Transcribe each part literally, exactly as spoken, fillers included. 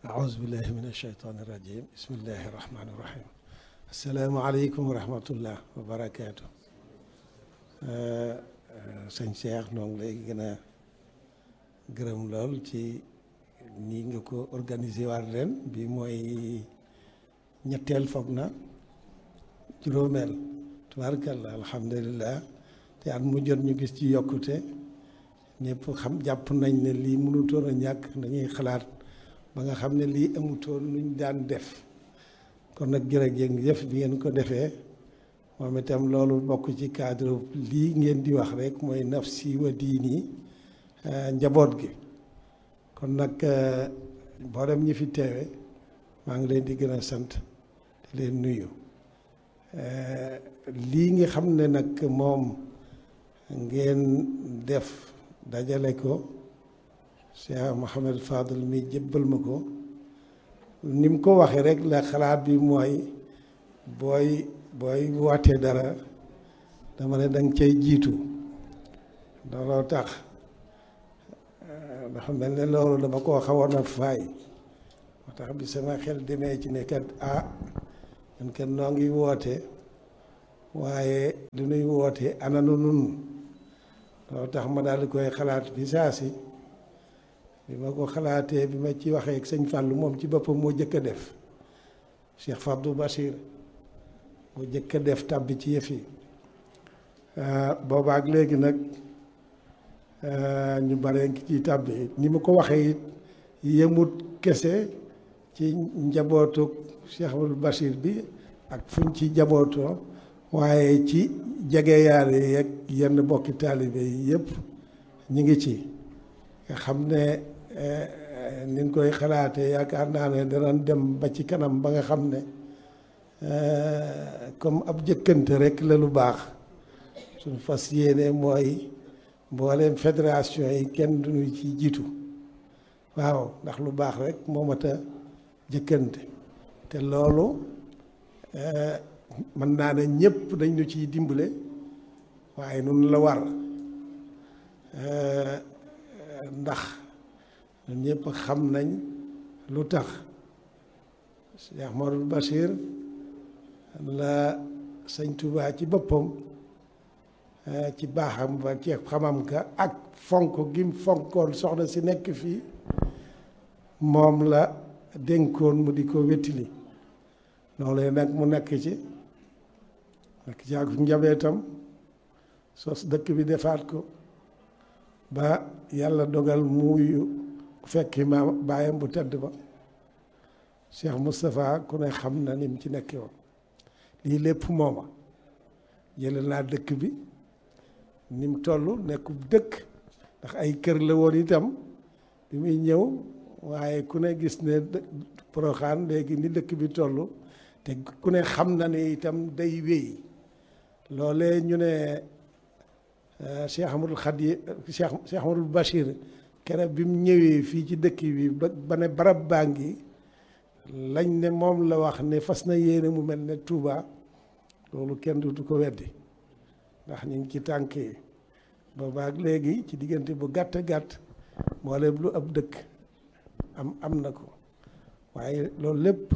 أعوذ بالله من الشيطان الرجيم بسم الله الرحمن الرحيم السلام عليكم ورحمة الله وبركاته sëñ Cheikh noo ngi lay gën a gërëm lool ci nii nga ko organiser waat ren bi mooy ñetteel foog na juróomeel tubaarkalla alhamdulillah te at mu jot ñu gis ci yokkute ñëpp xam jàpp nañ ne lii mënutoon a ñàkk dañuy xalaat ba nga xam ne lii amutoon luñ daan def kon nag jërëjëf bi ngeen ko defee moom itam loolu bokk ci cadre lii ngeen di wax rek mooy nafsi wa diini njaboot gi kon nag mboolem ñi fi teewe maa ngi leen di gën a sant di leen nuyu lii nga xam ne nag moom ngeen def dajale ko Cheikh Mouhamed Fadel mi jébbal ma ko ni mu ko waxee rek la xalaat bi mooy booy booy wootee dara dama ne danga cay jiitu looloo tax dafa mel ne loolu dama koo xawoon a faay moo tax bi sama xel demee ci ne kat ah ñun kat noo ngi woote waaye lu nuy woote ananu nun loolu tax ma daal di koy xalaat bi saa si bi ma ko xalaatee bi ma ci waxee ak sëñ Fallou moom ci boppam moo jëkk a def Cheikh Fabdou Bachir moo jëkk a def tàbbi ci yëf yi boobaak léegi nag ñu bare ngi ciy tàbbi ni ma ko waxee it yemut kese ci njabootu Cheikh Fabdou Bachir bi ak fuñ ci njabootoo waaye ci jegeyaale yeeg yenn bokki taalibe yi yëpp ñu ngi ci nga xam ne niñ koy xalaatee yaakaar naa ne danañ dem ba ci kanam ba nga xam ne comme ab jëkkante rek la lu baax suñ fas yéene mooy mbooleem fédération yi kenn duñu ci jiitu waaw ndax lu baax rek moo mat a jëkkante te loolu mën naa ne ñëpp dañ ñu ciy dimbale waaye nun la war ndax ñun ñëpp xam nañ lu tax Cheikh Mouhamadou Bachir la sëñ Touba ci boppam ci baaxam ba ci xamam ka ak fonk gim fonkoon soxna si nekk fii moom la dénkoon mu di ko wettili loolu nag mu nekk ci nekk ci ak njabootam sos dëkk bi defaat ko ba yàlla dogal muuyu fekki ma baayam bu tedd ba Cheikh Moustapha ku ne xam na ni mu ci nekkee woon lii lépp mooma jële naa dëkk bi ni mu toll nekkub dëkk ndax ay kër la woon itam bi muy ñëw waaye ku ne gis ne Porokhane léegi ni dëkk bi toll te ku ne xam na ne itam day wéy loolee ñu ne Cheikh Ahmadul Khadi Cheikh Cheikh Ahmadul Bachir keroog bi mu ñëwee fii ci dëkk bi ba ba ne barab baa ngi lañ ne moom la wax ne fas na yéene mu mel ne Touba loolu kenn du ko weddi ndax ñu ngi ci tànk yi boobaak léegi ci diggante bu gàtt gàtt mboolem lu ab dëkk am am na ko waaye loolu lépp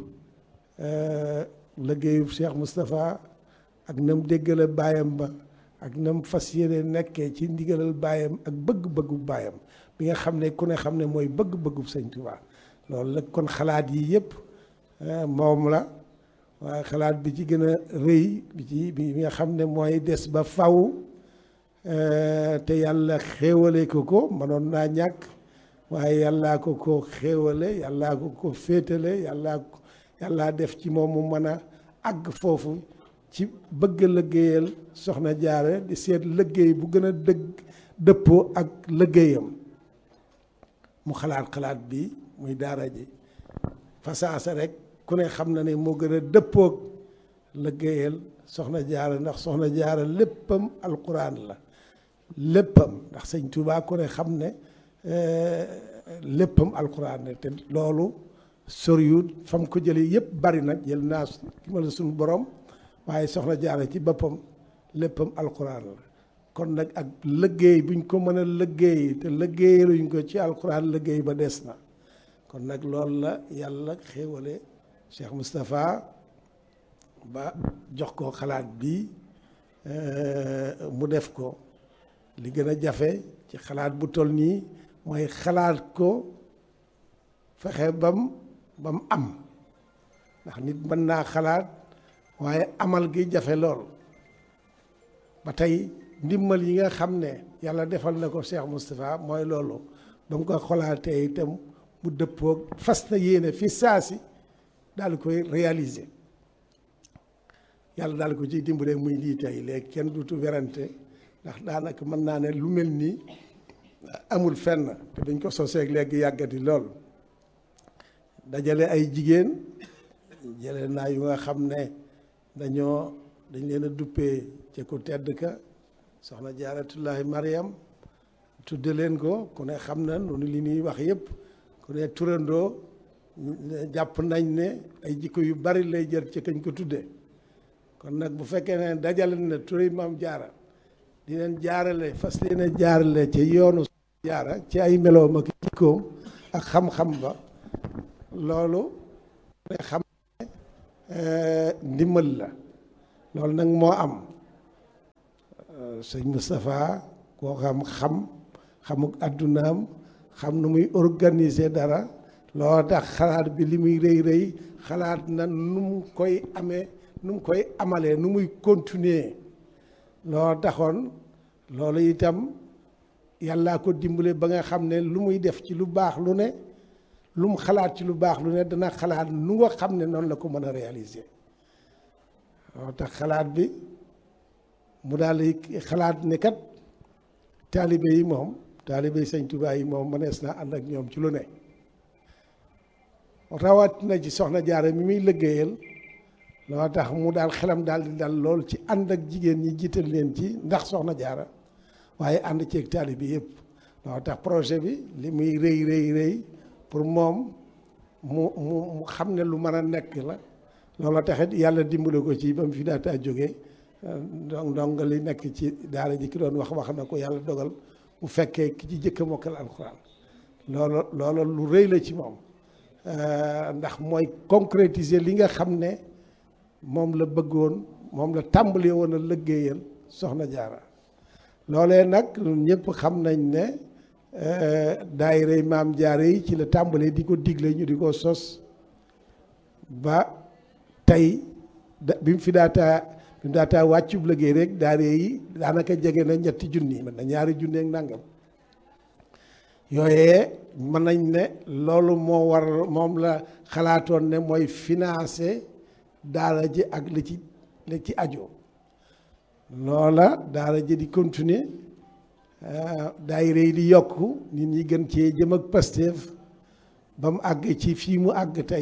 liggéeyu Cheikh Moustapha ak nam déggale baayam ba ak nam fas yéene nekkee ci ndigalal baayam ak bëgg-bëggu baayam bi nga xam ne ku ne xam ne mooy bëgg-bëggu sëñ Tuubaa loolu la kon xalaat yi yëpp moom la waaye xalaat bi ci gën a rëy bi ci bi nga xam ne mooy des ba faw te yàlla xéewale ko ko mënoon naa ñàkk waaye yàllaa ko ko xéewale yàllaa ko ko féetale yàllaa ko yàllaa def ci moom mu mën a àgg foofu ci bëgg liggéeyal soxna jaare di seet liggéey bu gën a dëgg dëppoo ak liggéeyam mu xalaat xalaat bi muy daara ji fasaasa rek ku ne xam na ne moo gën a dëppoog liggéeyal soxna jaare ndax soxna jaare léppam alquran la léppam ndax sëñ Tuubaa ku ne xam ne léppam alquran la te loolu soriwut fam ko jëlee yëpp bari nag jël naa ki ma la suñu borom waaye soxna jaare ci boppam léppam alquran la kon nag ak liggéey buñ ko mën a liggéey te liggéeyaluñ ko ci alquran liggéey ba des na kon nag loolu la yàlla xéewale Cheikh Moustapha ba jox ko xalaat bi mu def ko. li gën a jafe ci xalaat bu toll nii mooy xalaat ko fexe bam bam am ndax nit mën naa xalaat waaye amal gi jafe lool ba tey ndimbal yi nga xam ne yàlla defal na ko Cheikh Moustapha mooy loolu ba mu ko xalaatee itam mu dëppoog fas na yéene fi saasi daal di koy réaliser yàlla daal ko ciy dimbale muy lii tey léegi kenn dutu werante ndax daanaka mën naa ne lu mel nii amul fenn te dañ ko soseeg léegi yàggati lool dajale ay jigéen jële naa yu nga xam ne dañoo dañ leen a duppee ca ku tedd ka soxna Jaaratullaahi Mariam tudde leen ko ku ne xam na noonu li ñuy wax yëpp ku ne turandoo jàpp nañ ne ay jikko yu bari lay jër ci kañ ko tudde kon nag bu fekkee ne dajale na turi Maam Jaara di leen jaarale fas leen a jaarale ci yoonu jaara ci ay meloom ak jikkoom ak xam-xam ba loolu ne xam ne ndimbal la loolu nag moo am sëñ Moustapha koo xam xam xamuk àddunaam xam nu muy organiser dara loo tax xalaat bi li muy rëy rëy xalaat na nu mu koy amee nu mu koy amalee nu muy continuer loo taxoon loolu itam yàllaa ko dimbale ba nga xam ne lu muy def ci lu baax lu ne lu mu xalaat ci lu baax lu ne dana xalaat nu nga xam ne noonu la ko mën a réaliser loo tax xalaat bi mu daal di xalaat ne kat taalibe yi moom taalibe yi Sëñ Tuubaa yi moom mënees naa ànd ak ñoom ci lu ne rawat na ci soxna Jaara mi muy liggéeyal loo tax mu daal xelam daal di dal lool ci ànd ak jigéen ñi jiital leen ci ndax soxna Jaara waaye ànd ceeg taalibe bi yëpp loo tax projet bi li muy rëy rëy rëy pour moom mu mu mu xam ne lu mën a nekk la loolu taxit yàlla dimbale ko ci ba mu fi daataa jógee donc donc li nekk ci daara ji ki doon wax wax na ko yàlla dogal mu fekkee ki ci jëkk a mokkal alxuraan loolu loolu lu rëy la ci moom ndax mooy concrétiser li nga xam ne moom la bëggoon moom la tàmbalee woon a liggéeyal soxna Jaara loolee nag ñëpp xam nañ ne daayira Maam Jaara yi ci la tàmbalee di ko digle ñu di ko sos ba tey da bi mu fi daataa bi mu daataa wàccub liggéey rek daayira yi daanaka jege na ñetti junni mën na ñaari junni ak nangam yooyee mën nañ ne loolu moo war moom la xalaatoon ne mooy financer daara ji ak li ci li ci ajo loola daara ji di continuer daayira yi di yokk nit ñi gën cee jëm ak Pastef ba mu àgg ci fii mu àgg tey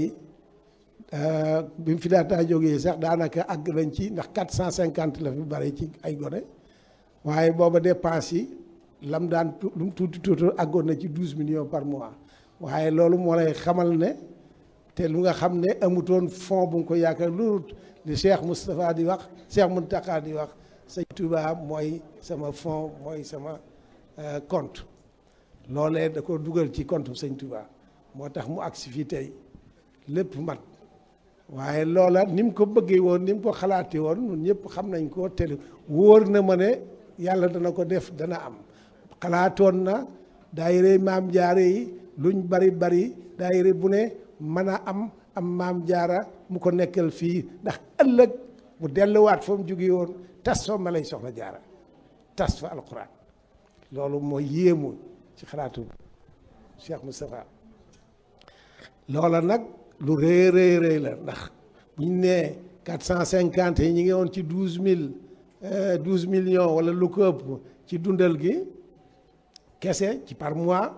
bi mu fi daataa jógee sax daanaka àgg nañ ci ndax quatre cent cinquante la fi bari ci ay gone waaye booba dépense yi lam daan lu mu tuuti tuuti àggoon na ci douze millions par mois waaye loolu moo lay xamal ne te lu nga xam ne amutoon fond bu nga ko yaakaar loolu li Cheikh Moustapha di wax Cheikh Mountakha di wax Sëñ Touba mooy sama fond mooy sama compte loolee da ko dugal ci compte Sëñ Touba moo tax mu agsi fii tey lépp mat waaye loola ni mu ko bëggee woon ni mu ko xalaatee woon ñun ñëpp xam nañ ko te wóor na ma ne yàlla dana ko def dana am xalaatoon na daayira Maam Jaara yi luñ bari bari daayira bu ne mën a am am Maam Jaara mu ko nekkal fii ndax ëllëg mu delluwaat fa mu jóge woon tas fa ma lay soxna Jaara tas fa alxuraan loolu mooy yéemu ci xalaatu Cheikh Moustapha loola nag lu rëy rëy rëy la ndax buñ nee quatre cent cinquante yi ñi ngi woon ci douze mille douze millions wala lu ko ëpp ci dundal gi kese ci par mois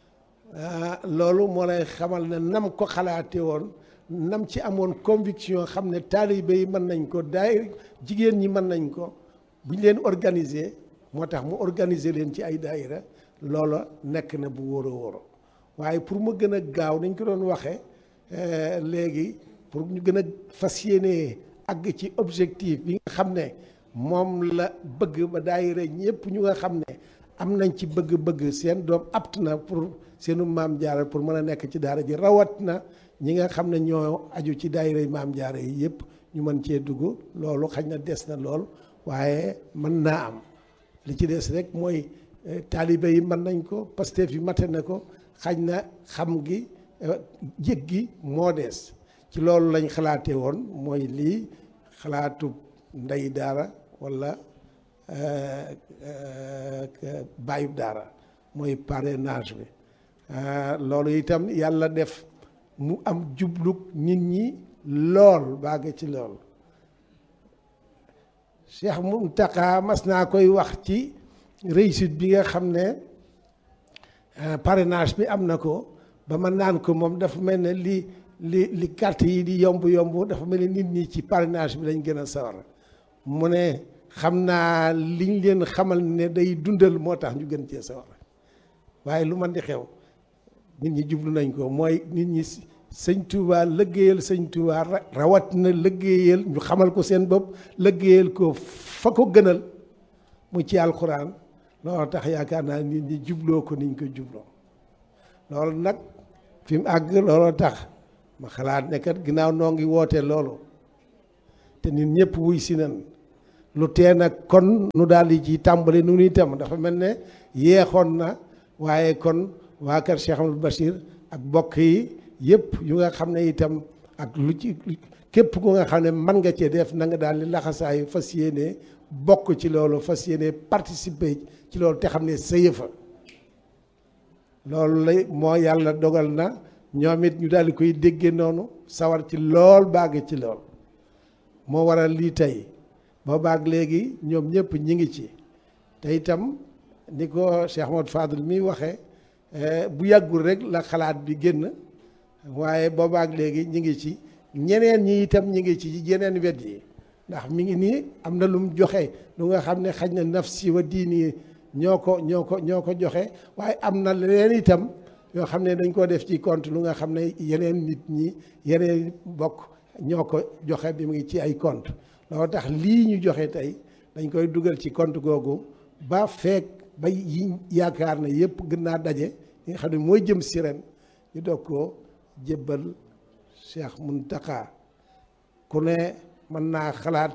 loolu moo lay xamal ne nam ko xalaate woon nam ci amoon conviction xam ne taalibe yi mën nañ ko daay jigéen ñi mën nañ ko bu ñu leen organiser moo tax mu organiser leen ci ay daayira loola nekk na bu wóor a wóoro waaye pour mu gën a gaaw nañ ko doon waxee léegi pour ñu gën a fas yéene àgg ci objectif bi nga xam ne moom la bëgg ba daayira ñëpp ñu nga xam ne am nañ ci bëgg-bëgg seen doom apt na pour seenu maam jaara pour mën a nekk ci daara ji rawat na ñi nga xam ne ñoo aju ci daayira maam jaara yi yëpp ñu mën cee dugg loolu xañ na des na lool waaye mën naa am li ci des rek mooy taalibe yi mën nañ ko Pastef yi mate na ko xañ na xam gi jég gi moo des ci loolu lañ xalaatee woon mooy lii xalaatu ndey daara walla bàyyub daara mooy parrainage bi loolu itam yàlla def mu am jublug nit ñi lool baage ci lool Cheikh Mountakha mas naa koy wax ci réussite bi nga xam ne parrainage bi am na ko ba ma naan ko moom dafa mel ne li li li carte yi di yomb yomb dafa mel ne nit ñi ci parrainage bi lañ gën a sawar mu ne xam naa liñ leen xamal ne day dundal moo tax ñu gën cee sawar waaye lu man di xew nit ñi jublu nañ ko mooy nit ñi sëñ Touba lëggéeyal sëñ Touba rawat na lëggéeyal ñu xamal ko seen bopp lëggéeyal ko fa ko gënal mu ci alxuraan loolu tax yaakaar naa nit ñi jubloo ko niñ ko jubloo loolu nag fi mu àgg looloo tax ma xalaat ne kat ginnaaw noo ngi woote loolu te nit ñëpp wuy si nan lu tee nag kon nu daal di ci tàmbali nu nuy tam dafa mel ne yeexoon na waaye kon waa kër Cheikh Amadou Bachir ak bokk yi yëpp yu nga xam ne itam ak lu ci képp ku nga xam ne mën nga cee def na nga daal di laxasaayu fas yéene bokk ci loolu fas yéene participer ci loolu te xam ne sa yëfa loolu lay moo yàlla dogal na ñoom it ñu daal di koy déggee noonu sawar ci lool baag ci lool moo waral lii tey boo baag léegi ñoom ñëpp ñi ngi ci te itam ni ko Cheikh Ahmadou Fadel mi waxee bu yàggul rek la xalaat bi génn waaye boobaak léegi ñi ngi ci ñeneen ñi itam ñi ngi ci yeneen wet yi ndax mi ngi nii am na lu mu joxe lu nga xam ne xaj na nafsi wa diini ñoo ko ñoo ko ñoo ko joxe waaye am na leneen itam yoo xam ne dañ koo def ci compte lu nga xam ne yeneen nit ñi yeneen bokk ñoo ko joxe bi mu ngi ci ay compte loolu tax lii ñu joxe tey dañ koy dugal ci compte googu ba feek ba yi yaakaar ne yëpp gën naa daje li nga xam ne mooy jëm si ren ñu doog koo jébbal Cheikh Mountakha ku ne mën naa xalaat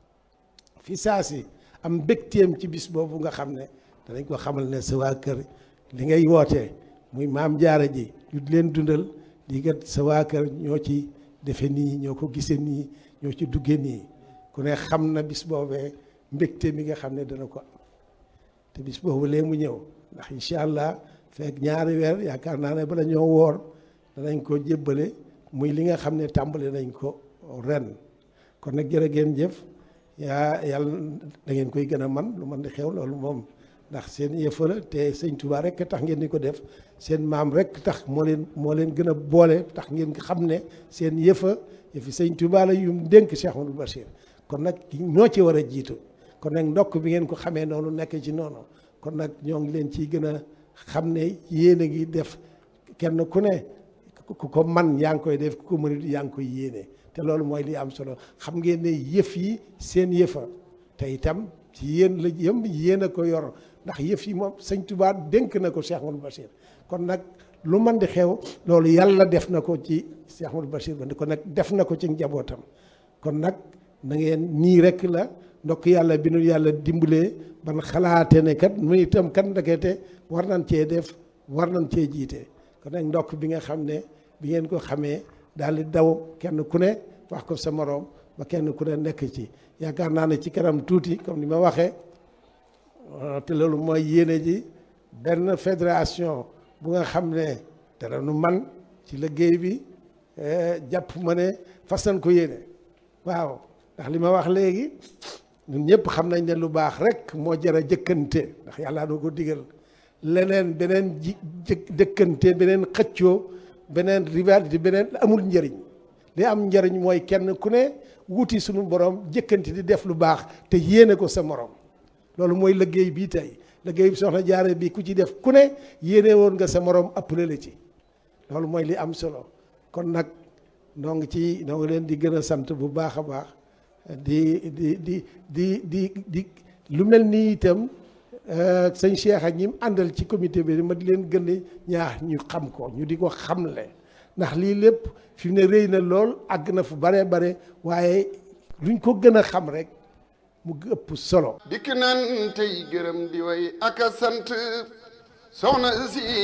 fi saa si am mbégteem ci bis boobu nga xam ne danañ ko xamal ne sa waa kër li ngay wootee muy maam jaara ji ñu leen dundal lii kat sa waa kër ñoo ci defe nii ñoo ko gisee nii ñoo ci duggee nii ku ne xam na bis boobee mbégte mi nga xam ne dana ko am te bis boobu lee mu ñëw ndax incha allah fekk ñaari weer yaakaar naa ne bala ñoo woor danañ ko jébbale muy li nga xam ne tàmbali nañ ko ren kon nag jërë ngeen jëf yaa yàlla da ngeen koy gën a man lu man di xew loolu moom ndax seen yëfa la te sëñ Touba rek tax ngeen di ko def seen maam rek tax moo leen moo leen gën a boole tax ngeen xam ne seen yëfa yëfi sëñ Touba la yum dénk Cheikh Amadou Bachir kon nag ñoo ci war a jiitu kon nag ndokk bi ngeen ko xamee noonu nekk ci noonu kon nag ñoo ngi leen ciy gën a xam ne yéen a ngi def kenn ku ne ku ko man yaa ngi koy def ku ko mënut yaa ngi koy yéene te loolu mooy li am solo xam ngeen ne yëf yi seen yëfa te itam ci yéen la yëm yéen a ko yor ndax yëf yi moom sëñ Touba dénk na ko Cheikh Amadou Bachir kon nag lu man di xew loolu yàlla def na ko ci Cheikh Amadou Bachir ba kon nag def na ko ci njabootam kon nag na ngeen nii rek la ndokk yàlla bi nu yàlla dimbalee ban xalaate ne kat mu itam kat ndekete war nañ cee def war nañ cee jiite kon nag ndokk bi nga xam ne bi ngeen ko xamee daal di daw kenn ku ne wax ko sa moroom ba kenn ku ne nekk ci yaakaar naa ne ci kanam tuuti comme ni ma waxee te loolu mooy yéene ji benn fédération bu nga xam ne dara nu man ci liggéey bi jàpp ma ne fas nañ ko yéene waaw ndax li ma wax léegi ñun ñëpp xam nañ ne lu baax rek moo jar a jëkkante ndax yàlla doo ko digal leneen beneen ji jëkkante beneen xëccoo beneen rivalité beneen amul njëriñ li am njëriñ mooy kenn ku ne wuti suñu borom jëkkante di def lu baax te yéene ko sa morom loolu mooy liggéey bii tey liggéey bi soxna jaare bi ku ci def ku ne yéene woon nga sa morom appelé la ci loolu mooy li am solo kon nag noo ngi ci noo ngi leen di gën a sant bu baax a baax di di di di di di lu mel nii itam sëñ Cheikh ak ñi mu àndal ci comité bi ma di leen gën a ñaax ñu xam ko ñu di ko xamle ndax lii lépp fi mu ne rëy na lool àgg na fu bare bare waaye luñ ko gën a xam rek mu ëpp solo. dikk nan tey gërëm di way ak a sant soxna si